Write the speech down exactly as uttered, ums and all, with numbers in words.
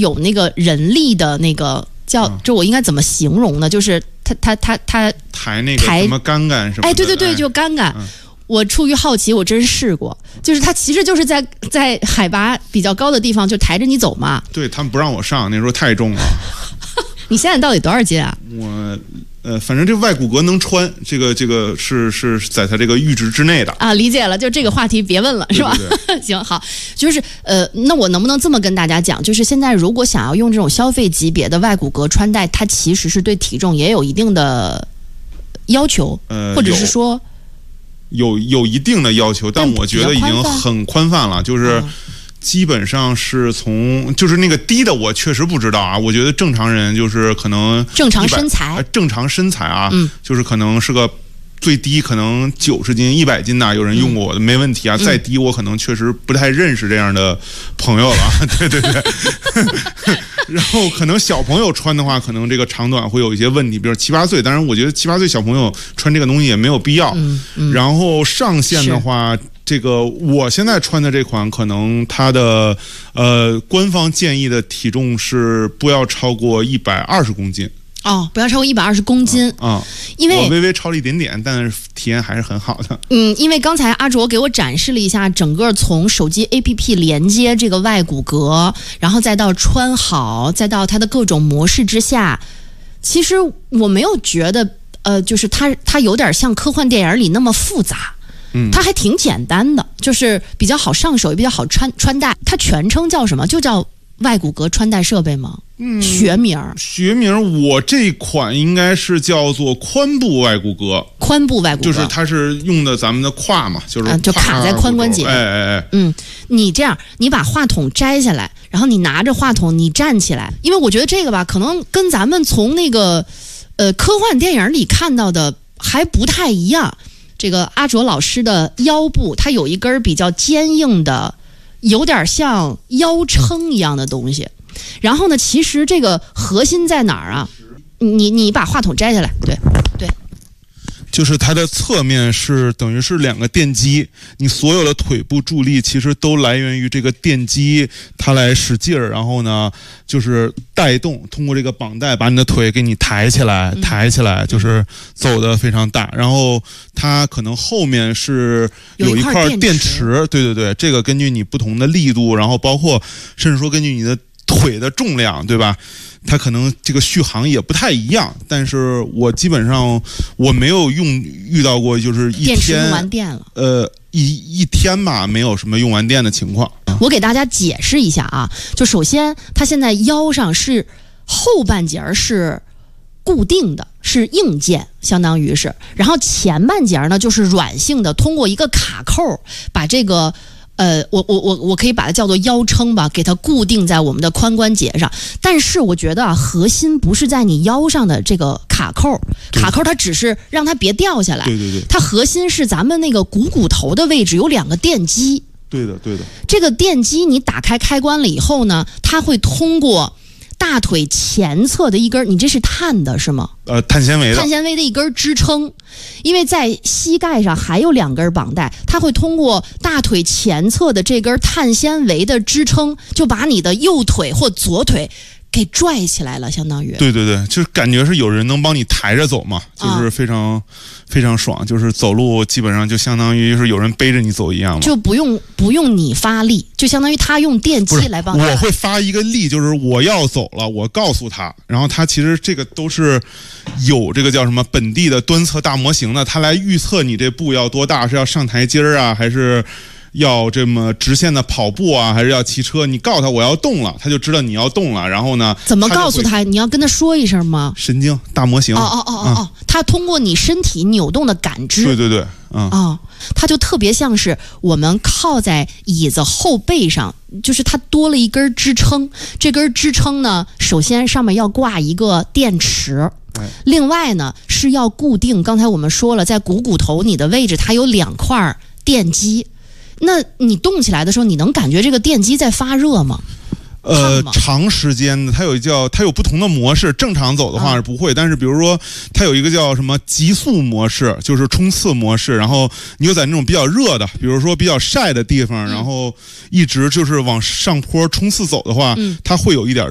有那个人力的那个叫，嗯、这我应该怎么形容呢？就是他他他他抬那个什么杆杆什么的， 哎，对对对，就杆杆。嗯，我出于好奇，我真试过，就是它其实就是在在海拔比较高的地方就抬着你走嘛。 对，他们不让我上，那时候太重了。 你现在到底多少斤啊？ 我呃，反正这外骨骼能穿，这个这个是是在它这个阈值之内的啊。理解了，就这个话题别问了，是吧？ 对对对行，好，就是呃，那我能不能这么跟大家讲？就是现在如果想要用这种消费级别的外骨骼穿戴，它其实是对体重也有一定的要求， 呃， 或者是说。 有有一定的要求，但我觉得已经很宽泛了，就是基本上是从就是那个低的，我确实不知道啊。我觉得正常人就是可能正常身材， 呃、正常身材啊， 嗯， 就是可能是个最低可能九十斤、一百斤呐，有人用过我的、嗯、没问题啊。再低我可能确实不太认识这样的朋友了，对对对。然后可能小朋友穿的话，可能这个长短会有一些问题，比如七八岁。当然，我觉得七八岁小朋友穿这个东西也没有必要。 嗯嗯、 然后上限的话，这个我现在穿的这款，可能它的呃官方建议的体重是不要超过一百二十公斤。 哦，不要超过一百二十公斤啊、嗯， 因为我微微超了一点点，但是体验还是很好的。 嗯，因为刚才阿卓给我展示了一下整个从手机 A P P 连接这个外骨骼，然后再到穿好，再到它的各种模式之下，其实我没有觉得，呃，就是它它有点像科幻电影里那么复杂。 嗯， 它还挺简单的，就是比较好上手，也比较好穿穿戴。它全称叫什么？就叫外骨骼穿戴设备吗？ 嗯， 学名学名我这款应该是叫做髋部外骨骼， 髋部外骨骼就是它是用的咱们的胯嘛，就是、 啊、就卡在髋关节。 哎哎哎， 嗯，你这样，你把话筒摘下来，然后你拿着话筒，你站起来，因为我觉得这个吧，可能跟咱们从那个呃科幻电影里看到的还不太一样。这个阿卓老师的腰部，它有一根比较坚硬的，有点像腰撑一样的东西。然后呢，其实这个核心在哪儿啊？你你把话筒摘下来，对对， 就是它的侧面是等于是两个电机，你所有的腿部助力其实都来源于这个电机，它来使劲儿，然后呢就是带动，通过这个绑带把你的腿给你抬起来，抬起来，就是走得非常大。然后它可能后面是有一块电池，对对对，这个根据你不同的力度，然后包括甚至说根据你的腿的重量，对吧？它可能这个续航也不太一样，但是我基本上我没有用遇到过就是一天电池用完电了， 呃一一天吧，没有什么用完电的情况。 我给大家解释一下啊，就首先它现在腰上是后半截是固定的，是硬件，相当于是，然后前半截呢就是软性的，通过一个卡扣把这个。呃，我我我我可以把它叫做腰撑吧，给它固定在我们的髋关节上。但是我觉得啊，核心不是在你腰上的这个卡扣，卡扣它只是让它别掉下来。 对对对， 它核心是咱们那个股骨头的位置有两个电机。 对的对的， 这个电机你打开开关了以后呢，它会通过大腿前侧的一根，你这是碳的是吗？ 呃，碳纤维的， 碳纤维的一根支撑，因为在膝盖上还有两根绑带，它会通过大腿前侧的这根碳纤维的支撑，就把你的右腿或左腿给拽起来了，相当于。 对对对，就是感觉是有人能帮你抬着走嘛，就是非常、啊、非常爽，就是走路基本上就相当于是有人背着你走一样嘛， 就不用不用你发力，就相当于他用电机来帮你。 我会发一个力，就是我要走了，我告诉他，然后他其实这个都是有这个叫什么本地的端测大模型的，他来预测你这步要多大，是要上台阶儿啊，还是要这么直线的跑步啊，还是要骑车？你告诉他我要动了，他就知道你要动了。然后呢， 怎么告诉他？你要跟他说一声吗？ 神经大模型。 哦哦哦哦哦，他通过你身体扭动的感知。 对对对，嗯。 哦，它就特别像是我们靠在椅子后背上，就是它多了一根支撑。这根支撑呢，首先上面要挂一个电池。另外呢，是要固定。刚才我们说了，在股骨头你的位置，它有两块电机。那你动起来的时候，你能感觉这个电机在发热吗？ 呃，长时间的，它有叫它有不同的模式。正常走的话是不会，啊、但是比如说它有一个叫什么极速模式，就是冲刺模式。然后你就在那种比较热的，比如说比较晒的地方，嗯、然后一直就是往上坡冲刺走的话，嗯、它会有一点